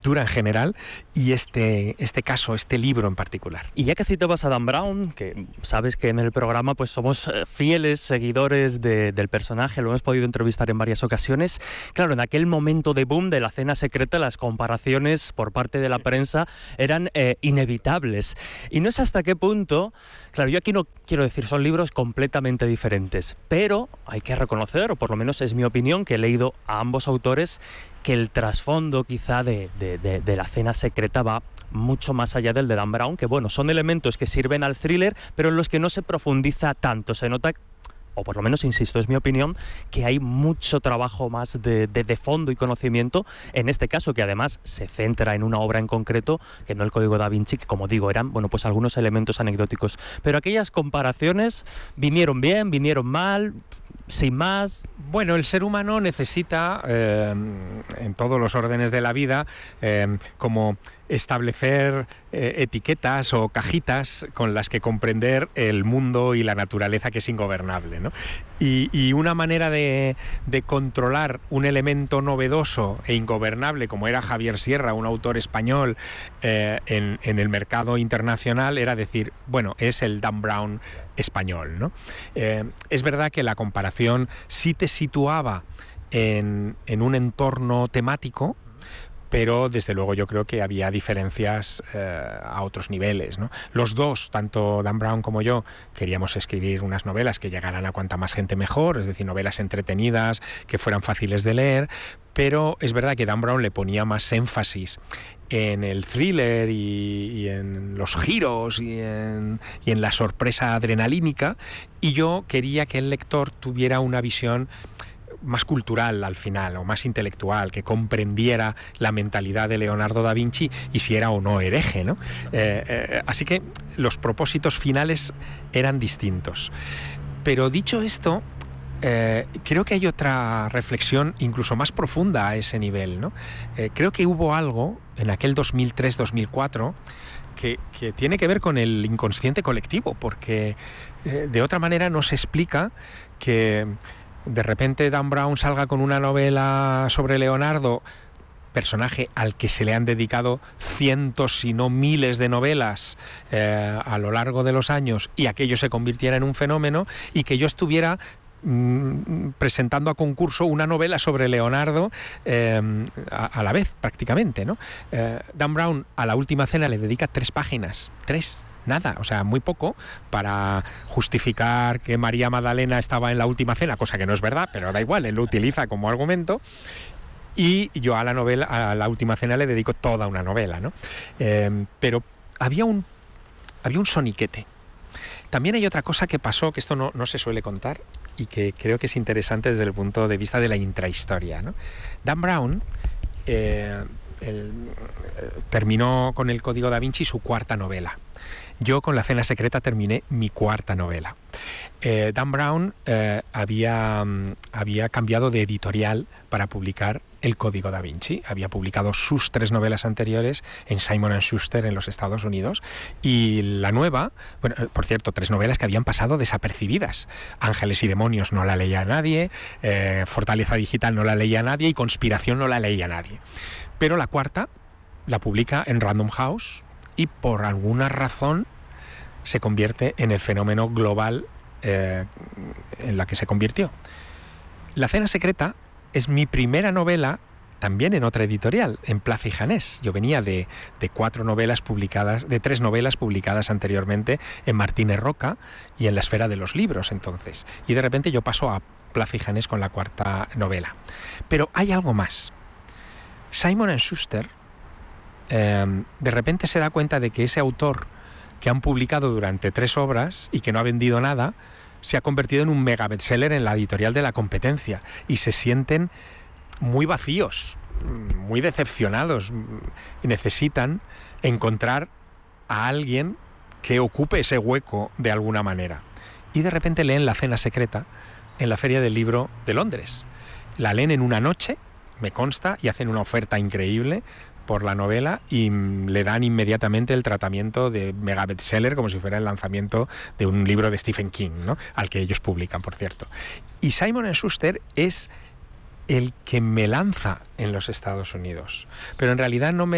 en general y este caso, este libro en particular. Y ya que citabas a Dan Brown, que sabes que en el programa pues somos fieles seguidores del personaje, lo hemos podido entrevistar en varias ocasiones. Claro, en aquel momento de boom de La cena secreta, las comparaciones por parte de la prensa eran inevitables. Y no sé hasta qué punto, claro, yo aquí no quiero decir, son libros completamente diferentes, pero hay que reconocer, o por lo menos es mi opinión, que he leído a ambos autores, que el trasfondo quizá de La cena secreta va mucho más allá del de Dan Brown, que bueno, son elementos que sirven al thriller, pero en los que no se profundiza tanto. Se nota, o por lo menos, insisto, es mi opinión, que hay mucho trabajo más de fondo y conocimiento en este caso, que además se centra en una obra en concreto, que no el Código Da Vinci, que como digo, eran, bueno, pues algunos elementos anecdóticos. Pero aquellas comparaciones vinieron bien, vinieron mal, sin más. Bueno, el ser humano necesita, en todos los órdenes de la vida, como establecer etiquetas o cajitas con las que comprender el mundo y la naturaleza, que es ingobernable, ¿no? Y una manera de controlar un elemento novedoso e ingobernable, como era Javier Sierra, un autor español, en el mercado internacional, era decir, bueno, es el Dan Brown español, ¿no? Es verdad que la comparación sí te situaba en un entorno temático, pero desde luego yo creo que había diferencias a otros niveles, ¿no? Los dos, tanto Dan Brown como yo, queríamos escribir unas novelas que llegaran a cuanta más gente mejor, es decir, novelas entretenidas, que fueran fáciles de leer, pero es verdad que Dan Brown le ponía más énfasis en el thriller y en los giros y en la sorpresa adrenalínica, y yo quería que el lector tuviera una visión más cultural al final, o más intelectual, que comprendiera la mentalidad de Leonardo da Vinci y si era o no hereje, ¿no? Así que los propósitos finales eran distintos. Pero dicho esto, creo que hay otra reflexión incluso más profunda a ese nivel, ¿no? Creo que hubo algo en aquel 2003-2004 que tiene que ver con el inconsciente colectivo, porque de otra manera no se explica que de repente Dan Brown salga con una novela sobre Leonardo, personaje al que se le han dedicado cientos, si no miles de novelas a lo largo de los años, y aquello se convirtiera en un fenómeno, y que yo estuviera presentando a concurso una novela sobre Leonardo a la vez, prácticamente, ¿no? Dan Brown a La última cena le dedica 3 páginas, 3. Nada, o sea, muy poco, para justificar que María Magdalena estaba en la última cena, cosa que no es verdad, pero da igual, él lo utiliza como argumento. Y yo a la última cena le dedico toda una novela, ¿no? Pero había un soniquete. También hay otra cosa que pasó, que esto no se suele contar y que creo que es interesante desde el punto de vista de la intrahistoria, ¿no? Dan Brown terminó con el Código Da Vinci su 4ª novela. Yo con La cena secreta terminé mi 4ª novela. Dan Brown había cambiado de editorial para publicar El Código Da Vinci. Había publicado sus 3 novelas anteriores en Simon & Schuster en los Estados Unidos, y la nueva, bueno, por cierto, 3 novelas que habían pasado desapercibidas. Ángeles y demonios no la leía nadie, Fortaleza digital no la leía nadie, y Conspiración no la leía nadie. Pero la 4ª la publica en Random House, y por alguna razón se convierte en el fenómeno global en la que se convirtió. La cena secreta es mi primera novela también en otra editorial, en Plaza y Janés. Yo venía de 3 novelas publicadas anteriormente en Martínez Roca y en La Esfera de los Libros, entonces. Y de repente yo paso a Plaza y Janés con la 4ª novela. Pero hay algo más. Simon & Schuster de repente se da cuenta de que ese autor que han publicado durante 3 obras y que no ha vendido nada, se ha convertido en un mega bestseller en la editorial de la competencia, y se sienten muy vacíos, muy decepcionados, y necesitan encontrar a alguien que ocupe ese hueco de alguna manera. Y de repente leen La cena secreta en la Feria del Libro de Londres. La leen en una noche, me consta, y hacen una oferta increíble por la novela, y le dan inmediatamente el tratamiento de mega bestseller, como si fuera el lanzamiento de un libro de Stephen King, ¿no? Al que ellos publican, por cierto. Y Simon & Schuster es el que me lanza en los Estados Unidos, pero en realidad no me